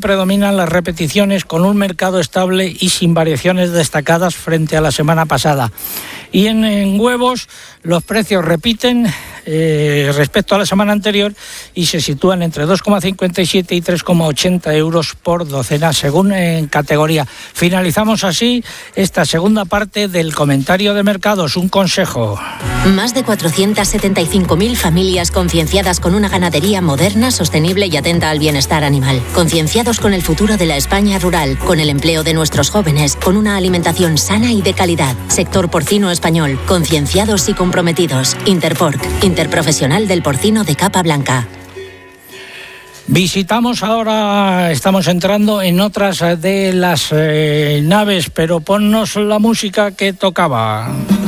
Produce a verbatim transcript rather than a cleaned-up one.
predominan las repeticiones, con un mercado estable y sin variaciones destacadas frente a la semana pasada. Y en, en huevos los precios repiten eh, respecto a la semana anterior y se sitúan entre dos coma cincuenta y siete y tres coma ochenta euros por docena, según en categoría. Finalizamos así esta segunda parte del comentario de mercados. Un consejo. Más de cuatrocientas setenta y cinco mil familias concienciadas con una ganadería moderna, sostenible y atenta al bienestar animal. Concienciados con el futuro de la España rural, con el empleo de nuestros jóvenes, con una alimentación sana y de calidad. Sector porcino español, concienciados y comprometidos. Interporc, interprofesional del porcino de capa blanca. Visitamos ahora, estamos entrando en otras de las eh, naves, pero ponnos la música que tocaba.